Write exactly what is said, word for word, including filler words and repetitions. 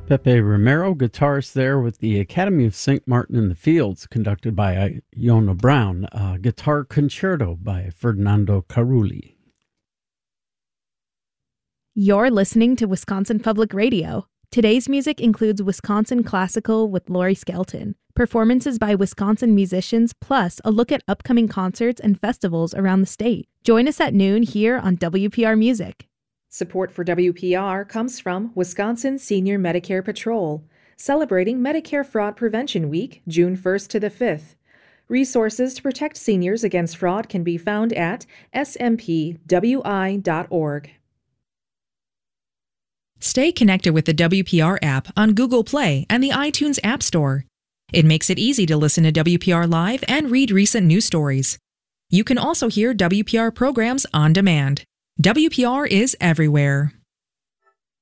Pepe Romero, guitarist there with the Academy of Saint Martin in the Fields, conducted by Iona Brown. Uh, guitar Concerto by Ferdinando Carulli. You're listening to Wisconsin Public Radio. Today's music includes Wisconsin Classical with Laurie Skelton, performances by Wisconsin musicians, plus a look at upcoming concerts and festivals around the state. Join us at noon here on W P R Music. Support for W P R comes from Wisconsin Senior Medicare Patrol, celebrating Medicare Fraud Prevention Week, June first to the fifth. Resources to protect seniors against fraud can be found at s m p w i dot org. Stay connected with the W P R app on Google Play and the iTunes App Store. It makes it easy to listen to W P R Live and read recent news stories. You can also hear W P R programs on demand. W P R is everywhere.